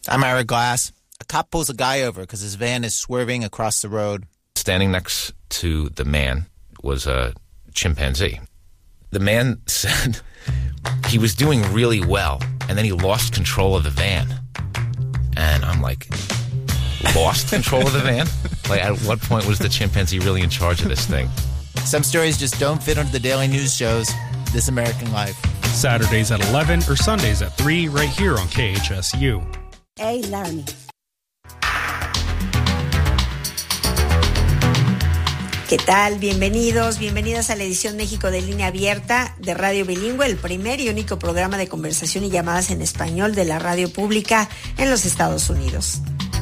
I'm Ira Glass. A cop pulls a guy over because his van is swerving across the road. Standing next to the man was a chimpanzee. The man said he was doing really well, and then he lost control of the van. And I'm like, lost control of the van? Like, at what point was the chimpanzee really in charge of this thing? Some stories just don't fit into the daily news shows. This American Life. Saturdays at 11 or Sundays at 3 right here on KHSU. A-Learning. ¿Qué tal? Bienvenidos, bienvenidas a la edición México de Línea Abierta de Radio Bilingüe, el primer y único programa de conversación y llamadas en español de la radio pública en los Estados Unidos.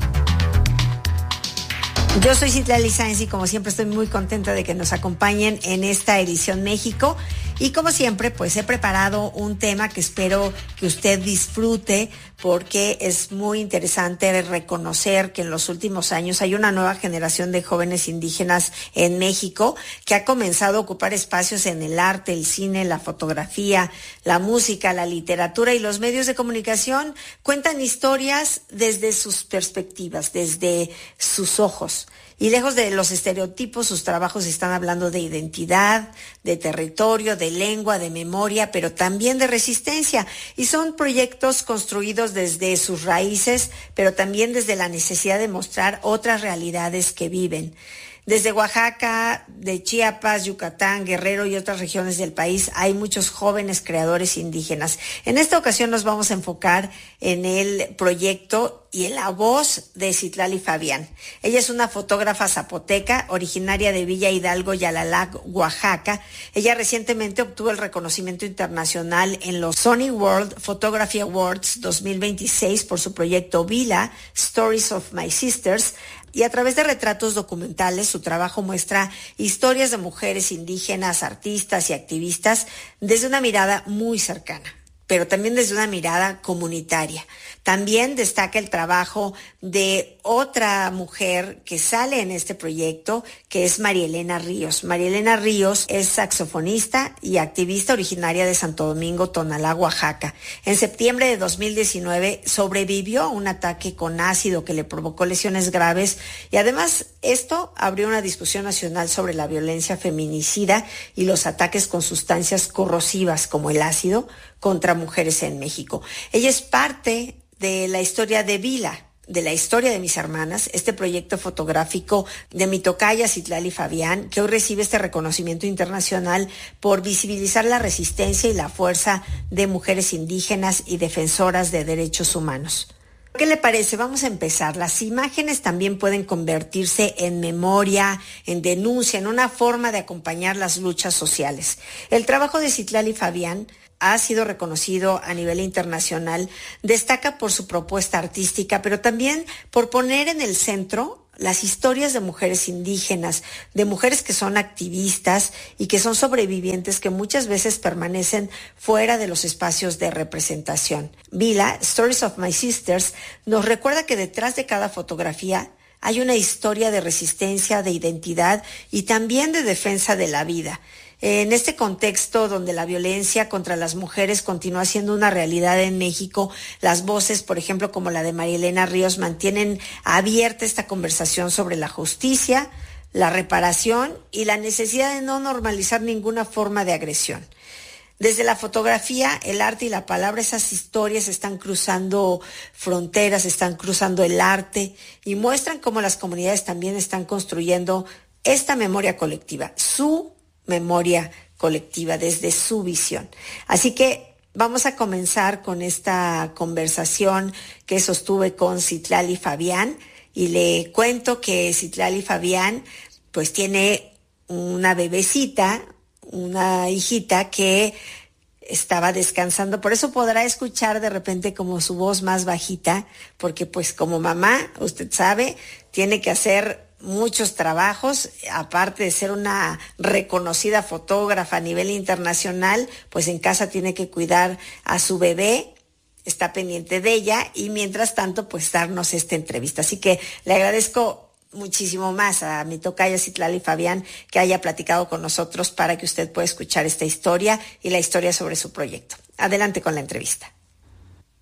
Yo soy Citlali Sáenz y como siempre estoy muy contenta de que nos acompañen en esta edición México. Y como siempre, pues he preparado un tema que espero que usted disfrute porque es muy interesante reconocer que en los últimos años hay una nueva generación de jóvenes indígenas en México que ha comenzado a ocupar espacios en el arte, el cine, la fotografía, la música, la literatura y los medios de comunicación. Cuentan historias desde sus perspectivas, desde sus ojos. Y lejos de los estereotipos, sus trabajos están hablando de identidad, de territorio, de lengua, de memoria, pero también de resistencia. Y son proyectos construidos desde sus raíces, pero también desde la necesidad de mostrar otras realidades que viven. Desde Oaxaca, de Chiapas, Yucatán, Guerrero y otras regiones del país hay muchos jóvenes creadores indígenas. En esta ocasión nos vamos a enfocar en el proyecto y en la voz de Citlali Fabián. Ella es una fotógrafa zapoteca, originaria de Villa Hidalgo, Yalalac, Oaxaca. Ella recientemente obtuvo el reconocimiento internacional en los Sony World Photography Awards 2026 por su proyecto Vila, Stories of My Sisters. Y a través de retratos documentales, su trabajo muestra historias de mujeres indígenas, artistas y activistas desde una mirada muy cercana, pero también desde una mirada comunitaria. También destaca el trabajo de otra mujer que sale en este proyecto, que es María Elena Ríos. María Elena Ríos es saxofonista y activista originaria de Santo Domingo, Tonalá, Oaxaca. En septiembre de 2019 sobrevivió a un ataque con ácido que le provocó lesiones graves y además esto abrió una discusión nacional sobre la violencia feminicida y los ataques con sustancias corrosivas como el ácido contra mujeres en México. Ella es parte de la historia de Vila, de la historia de mis hermanas, este proyecto fotográfico de mi tocaya Citlali Fabián, que hoy recibe este reconocimiento internacional por visibilizar la resistencia y la fuerza de mujeres indígenas y defensoras de derechos humanos. ¿Qué le parece? Vamos a empezar. Las imágenes también pueden convertirse en memoria, en denuncia, en una forma de acompañar las luchas sociales. El trabajo de Citlali Fabián ha sido reconocido a nivel internacional, destaca por su propuesta artística, pero también por poner en el centro las historias de mujeres indígenas, de mujeres que son activistas y que son sobrevivientes que muchas veces permanecen fuera de los espacios de representación. Vila, Stories of My Sisters, nos recuerda que detrás de cada fotografía hay una historia de resistencia, de identidad y también de defensa de la vida. En este contexto donde la violencia contra las mujeres continúa siendo una realidad en México, las voces, por ejemplo, como la de María Elena Ríos, mantienen abierta esta conversación sobre la justicia, la reparación y la necesidad de no normalizar ninguna forma de agresión. Desde la fotografía, el arte y la palabra, esas historias están cruzando fronteras, están cruzando el arte y muestran cómo las comunidades también están construyendo esta memoria colectiva, su memoria colectiva desde su visión. Así que vamos a comenzar con esta conversación que sostuve con Citlali Fabián y le cuento que Citlali Fabián pues tiene una bebecita, una hijita que estaba descansando, por eso podrá escuchar de repente como su voz más bajita, porque pues como mamá, usted sabe, tiene que hacer muchos trabajos, aparte de ser una reconocida fotógrafa a nivel internacional, pues en casa tiene que cuidar a su bebé, está pendiente de ella y mientras tanto pues darnos esta entrevista. Así que le agradezco muchísimo más a mi tocaya Citlali Fabián que haya platicado con nosotros para que usted pueda escuchar esta historia y la historia sobre su proyecto. Adelante con la entrevista.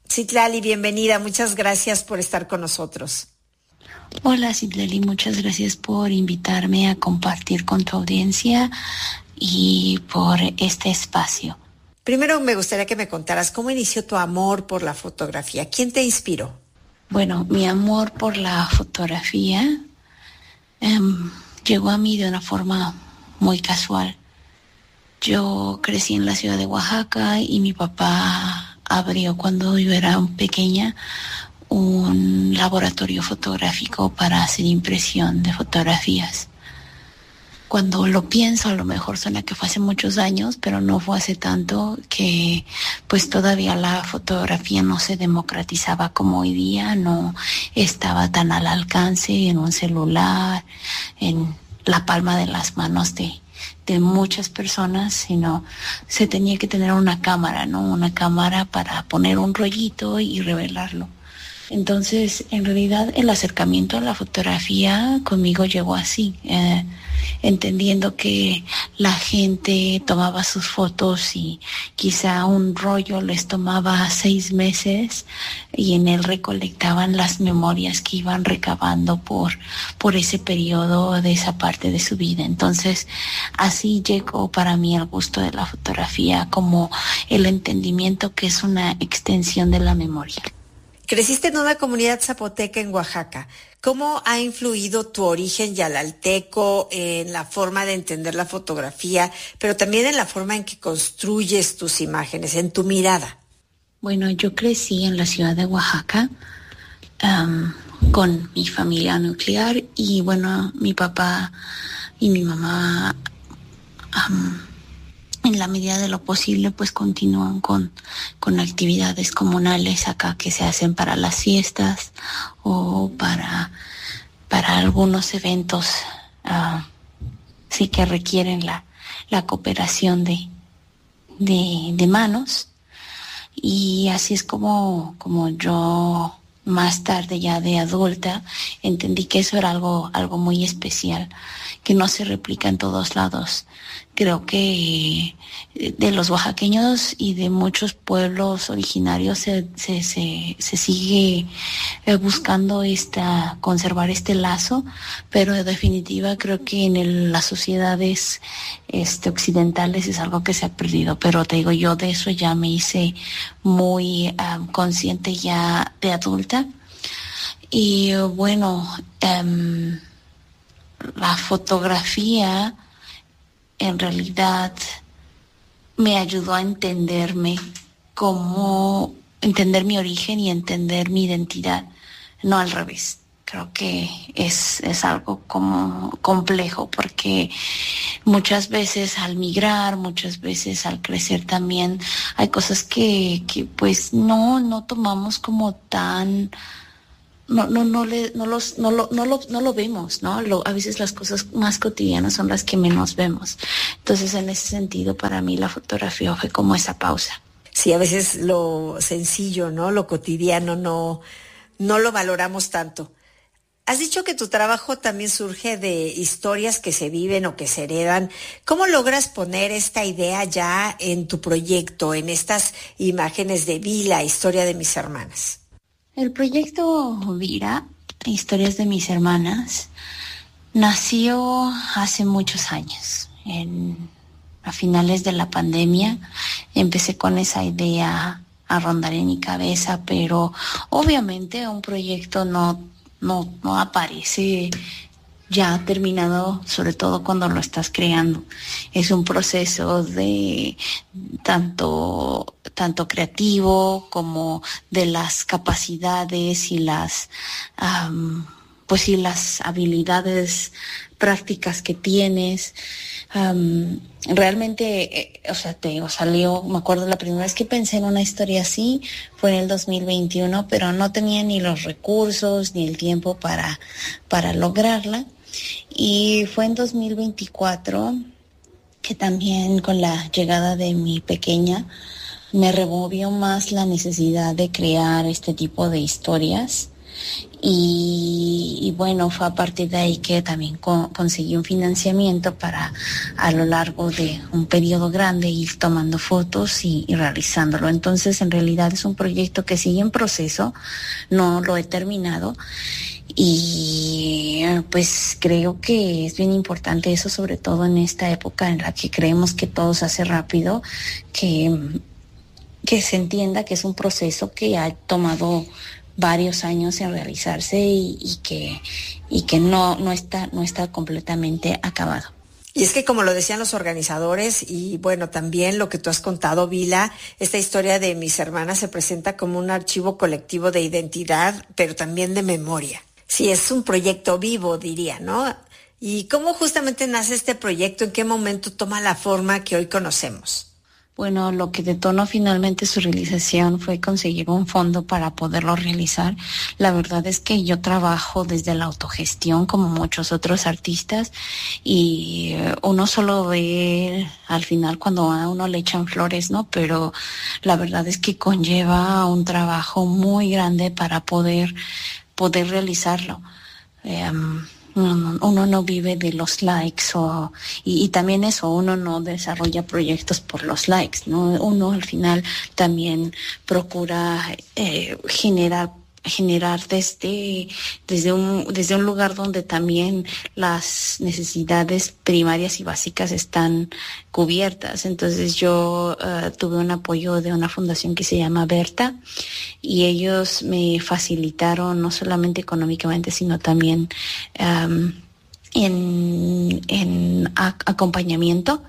Citlali, bienvenida. Muchas gracias por estar con nosotros. Hola Citlali, muchas gracias por invitarme a compartir con tu audiencia y por este espacio. Primero me gustaría que me contaras cómo inició tu amor por la fotografía. ¿Quién te inspiró? Bueno, mi amor por la fotografía llegó a mí de una forma muy casual. Yo crecí en la ciudad de Oaxaca y mi papá abrió cuando yo era pequeña un laboratorio fotográfico para hacer impresión de fotografías. Cuando lo pienso, a lo mejor suena que fue hace muchos años, pero no fue hace tanto, que pues todavía la fotografía no se democratizaba como hoy día, no estaba tan al alcance en un celular, en la palma de las manos de muchas personas, sino se tenía que tener una cámara, ¿no? Una cámara para poner un rollito y revelarlo. Entonces, en realidad, el acercamiento a la fotografía conmigo llegó así, entendiendo que la gente tomaba sus fotos y quizá un rollo les tomaba 6 meses y en él recolectaban las memorias que iban recabando por ese periodo de esa parte de su vida. Entonces, así llegó para mí el gusto de la fotografía, como el entendimiento que es una extensión de la memoria. Creciste en una comunidad zapoteca en Oaxaca. ¿Cómo ha influido tu origen yalalteco en la forma de entender la fotografía, pero también en la forma en que construyes tus imágenes, en tu mirada? Bueno, yo crecí en la ciudad de Oaxaca con mi familia nuclear y bueno, mi papá y mi mamá en la medida de lo posible pues continúan con actividades comunales acá que se hacen para las fiestas o para algunos eventos sí que requieren la cooperación de manos, y así es como yo más tarde, ya de adulta, entendí que eso era algo muy especial, que no se replica en todos lados. Creo que de los oaxaqueños y de muchos pueblos originarios se sigue buscando conservar este lazo, pero en definitiva creo que en las sociedades occidentales es algo que se ha perdido. Pero te digo, yo de eso ya me hice muy consciente ya de adulta. Y bueno, la fotografía en realidad me ayudó a entenderme, entender mi origen y entender mi identidad, no al revés. Creo que es algo como complejo, porque muchas veces al migrar, muchas veces al crecer también, hay cosas que pues no tomamos como tan... No lo vemos, ¿no? A veces las cosas más cotidianas son las que menos vemos. Entonces, en ese sentido, para mí la fotografía fue como esa pausa. Sí, a veces lo sencillo, ¿no? Lo cotidiano no lo valoramos tanto. Has dicho que tu trabajo también surge de historias que se viven o que se heredan. ¿Cómo logras poner esta idea ya en tu proyecto, en estas imágenes de Vila, historia de mis hermanas? El proyecto Vira, Historias de mis hermanas, nació hace muchos años. A finales de la pandemia empecé con esa idea a rondar en mi cabeza, pero obviamente un proyecto no aparece ya terminado, sobre todo cuando lo estás creando. Es un proceso de tanto creativo como de las capacidades y las habilidades prácticas que tienes. Realmente, salió, me acuerdo la primera vez que pensé en una historia así, fue en el 2021, pero no tenía ni los recursos ni el tiempo para lograrla. Y fue en 2024 que también, con la llegada de mi pequeña, me removió más la necesidad de crear este tipo de historias, Y bueno, fue a partir de ahí que también conseguí un financiamiento para a lo largo de un periodo grande ir tomando fotos y realizándolo. Entonces, en realidad es un proyecto que sigue en proceso, no lo he terminado. Y pues creo que es bien importante eso, sobre todo en esta época en la que creemos que todo se hace rápido, que se entienda que es un proceso que ha tomado varios años en realizarse y que no está completamente acabado. Y es que, como lo decían los organizadores, y bueno, también lo que tú has contado, Vila, esta historia de Mis Hermanas se presenta como un archivo colectivo de identidad, pero también de memoria. Sí, es un proyecto vivo, diría, ¿no? ¿Y cómo justamente nace este proyecto? ¿En qué momento toma la forma que hoy conocemos? Bueno, lo que detonó finalmente su realización fue conseguir un fondo para poderlo realizar. La verdad es que yo trabajo desde la autogestión como muchos otros artistas y uno solo ve al final cuando a uno le echan flores, ¿no? Pero la verdad es que conlleva un trabajo muy grande para poder realizarlo. Uno no vive de los likes y también eso, uno no desarrolla proyectos por los likes, ¿no? Uno al final también procura generar desde un lugar donde también las necesidades primarias y básicas están cubiertas. Entonces yo tuve un apoyo de una fundación que se llama Berta y ellos me facilitaron no solamente económicamente sino también en acompañamiento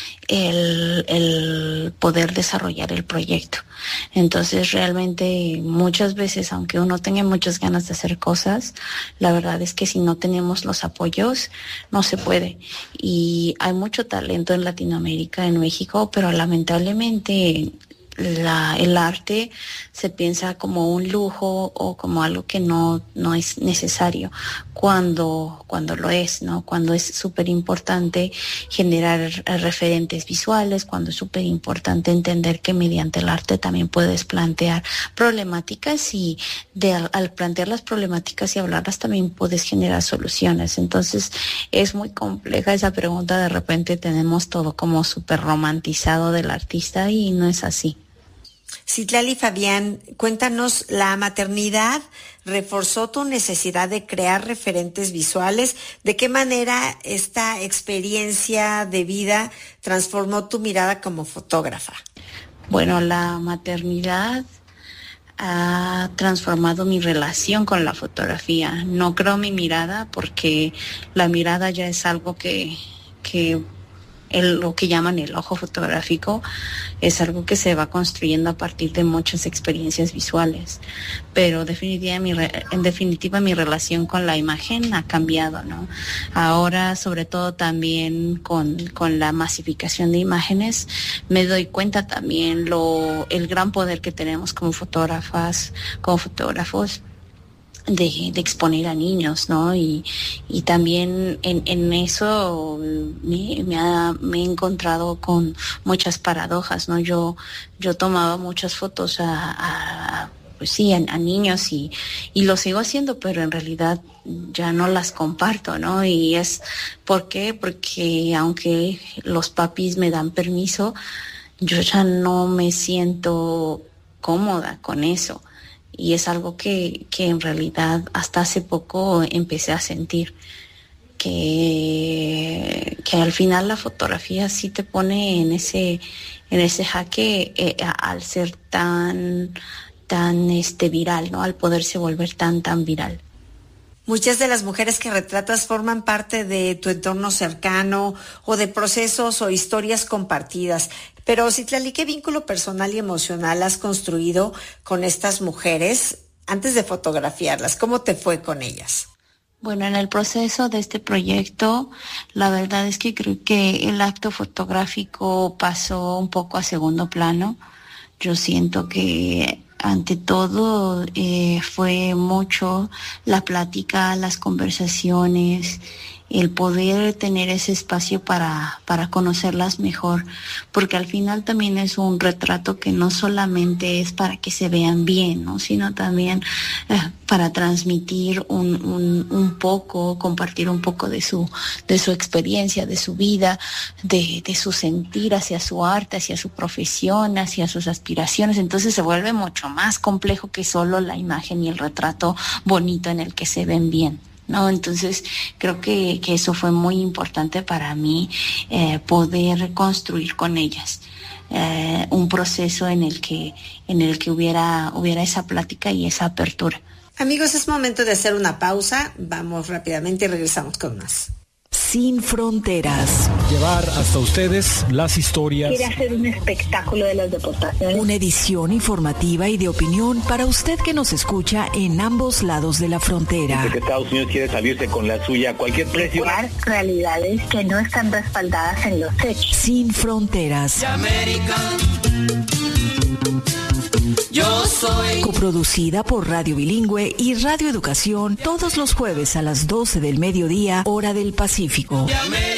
el poder desarrollar el proyecto. Entonces realmente muchas veces, aunque uno tenga muchas ganas de hacer cosas, la verdad es que si no tenemos los apoyos no se puede. Y hay mucho talento en Latinoamérica, en México, pero lamentablemente el arte se piensa como un lujo o como algo que no es necesario cuando lo es, ¿no? Cuando es súper importante generar referentes visuales, cuando es súper importante entender que mediante el arte también puedes plantear problemáticas y al plantear las problemáticas y hablarlas también puedes generar soluciones. Entonces es muy compleja esa pregunta, de repente tenemos todo como súper romantizado del artista y no es así. Citlali Fabián, cuéntanos, ¿la maternidad reforzó tu necesidad de crear referentes visuales? ¿De qué manera esta experiencia de vida transformó tu mirada como fotógrafa? Bueno, la maternidad ha transformado mi relación con la fotografía. No creo mi mirada, porque la mirada ya es algo que lo que llaman el ojo fotográfico es algo que se va construyendo a partir de muchas experiencias visuales, pero en definitiva mi relación con la imagen ha cambiado, ¿no? Ahora, sobre todo también con la masificación de imágenes, me doy cuenta también el gran poder que tenemos como fotógrafos de exponer a niños, ¿no? Y también en eso me he encontrado con muchas paradojas, ¿no? Yo tomaba muchas fotos a niños y lo sigo haciendo, pero en realidad ya no las comparto, ¿no? Y es ¿por qué? Porque aunque los papis me dan permiso, yo ya no me siento cómoda con eso. Y es algo que en realidad hasta hace poco empecé a sentir, que al final la fotografía sí te pone en ese jaque al ser tan viral, ¿no? Al poderse volver tan viral. Muchas de las mujeres que retratas forman parte de tu entorno cercano o de procesos o historias compartidas. Pero, Citlali, ¿qué vínculo personal y emocional has construido con estas mujeres antes de fotografiarlas? ¿Cómo te fue con ellas? Bueno, en el proceso de este proyecto, la verdad es que creo que el acto fotográfico pasó un poco a segundo plano. Yo siento que ante todo fue mucho la plática, las conversaciones, el poder tener ese espacio para conocerlas mejor, porque al final también es un retrato que no solamente es para que se vean bien, ¿no? Sino también para transmitir un poco, compartir un poco de su experiencia, de su vida, de su sentir hacia su arte, hacia su profesión, hacia sus aspiraciones. Entonces se vuelve mucho más complejo que solo la imagen y el retrato bonito en el que se ven bien, ¿no? Entonces creo que eso fue muy importante para mí, poder construir con ellas un proceso en el que hubiera esa plática y esa apertura. Amigos, es momento de hacer una pausa. Vamos rápidamente y regresamos con más. Sin fronteras. Llevar hasta ustedes las historias. Quiere hacer un espectáculo de las deportaciones. Una edición informativa y de opinión para usted que nos escucha en ambos lados de la frontera. Porque Estados Unidos quiere salirse con la suya a cualquier precio. Realidades que no están respaldadas en los hechos. Sin fronteras. Yo soy. Coproducida por Radio Bilingüe y Radio Educación, todos los jueves a las 12 del mediodía, hora del Pacífico.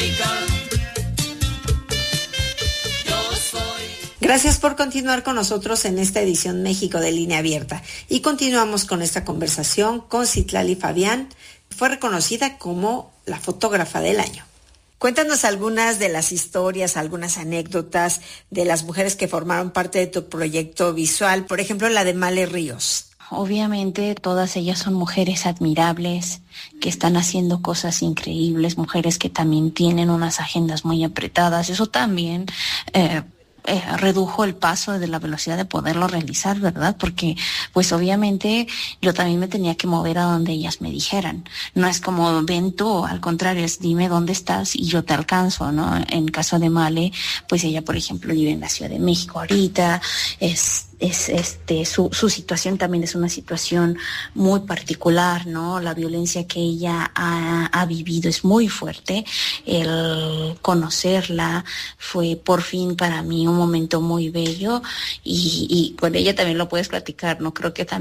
Gracias por continuar con nosotros en esta edición México de Línea Abierta. Y continuamos con esta conversación con Citlali Fabián. Fue reconocida como la fotógrafa del año. Cuéntanos algunas de las historias, algunas anécdotas de las mujeres que formaron parte de tu proyecto visual, por ejemplo, la de Male Ríos. Obviamente todas ellas son mujeres admirables, que están haciendo cosas increíbles, mujeres que también tienen unas agendas muy apretadas. Eso también redujo el paso de la velocidad de poderlo realizar, ¿verdad? Porque pues obviamente yo también me tenía que mover a donde ellas me dijeran. No es como ven tú, al contrario, es dime dónde estás y yo te alcanzo, ¿no? En caso de Male, pues ella, por ejemplo, vive en la Ciudad de México ahorita, su situación también es una situación muy particular, ¿no? La violencia que ella ha vivido es muy fuerte. El conocerla fue por fin para mí un momento muy bello y con ella también lo puedes platicar, ¿no? Creo que también